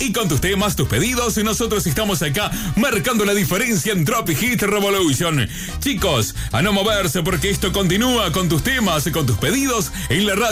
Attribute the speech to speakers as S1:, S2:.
S1: Y con tus temas, tus pedidos, nosotros estamos acá marcando la diferencia en Drop Hit Revolution. Chicos, a no moverse porque esto continúa con tus temas, con tus pedidos en la radio.